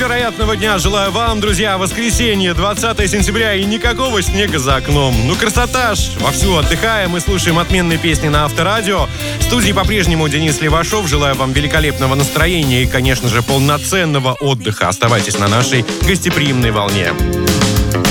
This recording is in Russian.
невероятного дня желаю вам, друзья. Воскресенье, 20 сентября, и никакого снега за окном. Ну, красота ж. Вовсю отдыхаем и слушаем отменные песни на Авторадио. В студии по-прежнему Денис Левашов. Желаю вам великолепного настроения и, конечно же, полноценного отдыха. Оставайтесь на нашей гостеприимной волне.